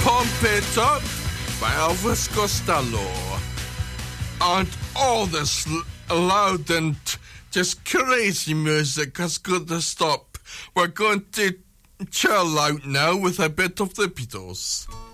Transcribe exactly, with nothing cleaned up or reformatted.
Pump It Up by Elvis Costello. And all this loud and just crazy music has got to stop. We're going to chill out now with a bit of the Beatles.